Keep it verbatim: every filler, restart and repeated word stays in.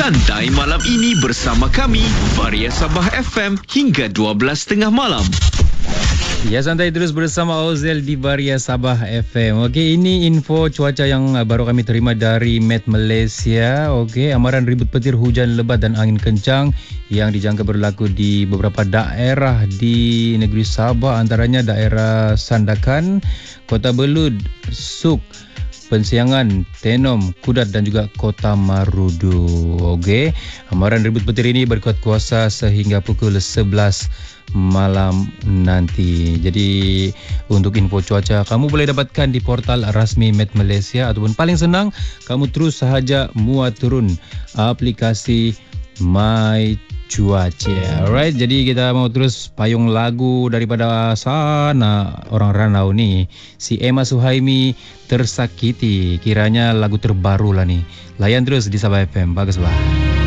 Santai malam ini bersama kami, Varia Sabah F M hingga dua belas tiga puluh malam. Ya, santai terus bersama Ozel di Varia Sabah F M. Okey, ini info cuaca yang baru kami terima dari Met Malaysia. Okey, amaran ribut petir, hujan lebat dan angin kencang yang dijangka berlaku di beberapa daerah di negeri Sabah, antaranya daerah Sandakan, Kota Belud, Suk, Pensiangan, Tenom, Kudat dan juga Kota Marudu. Okey, amaran ribut petir ini berkuat kuasa sehingga pukul sebelas malam nanti. Jadi untuk info cuaca kamu boleh dapatkan di portal rasmi Met Malaysia, ataupun paling senang kamu terus sahaja muat turun aplikasi My Cuaca. Alright, jadi kita mau terus payung lagu daripada sana orang Ranau ni, si Emma Suhaimi, Tersakiti. Kiranya lagu terbaru lah ni. Layan terus di Sabah F M. Bagus bah.